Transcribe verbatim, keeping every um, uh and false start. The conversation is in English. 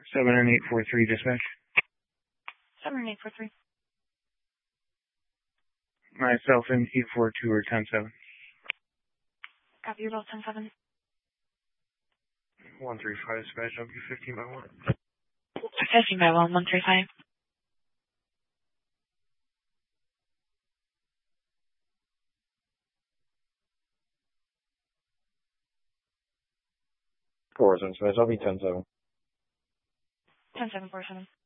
seven and eight four three dispatch. seven and eight four three. Myself and eight four two or ten seven. Copy, you're both ten seven. one three five dispatch, I'll be fifteen by one. fifteen by one, one three five. four seven dispatch, I'll be ten seven. ten seven four seven.